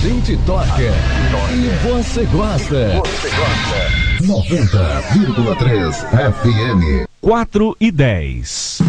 gente toca e você gosta. 90,3 FM. 4:10.